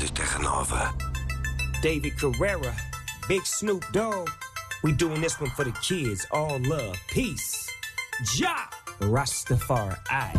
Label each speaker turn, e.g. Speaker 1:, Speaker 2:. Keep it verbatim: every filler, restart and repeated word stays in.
Speaker 1: er tegenover.
Speaker 2: David Carrera, Big Snoop Dogg. We doing this one for the kids. All love, peace. Ja, Rastafari.